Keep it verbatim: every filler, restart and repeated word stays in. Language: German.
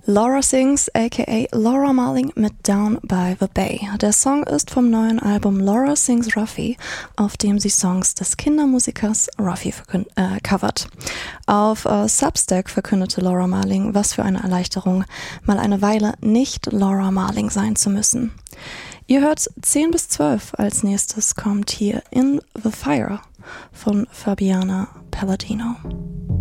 Laura Sings, aka Laura Marling mit Down by the Bay. Der Song ist vom neuen Album Laura Sings Ruffy, auf dem sie Songs des Kindermusikers Ruffy verkün- äh, covert. Auf äh, Substack verkündete Laura Marling, was für eine Erleichterung, mal eine Weile nicht Laura Marling sein zu müssen. Ihr hört zehn bis zwölf, als nächstes kommt hier In the Fire von Fabiana Palladino.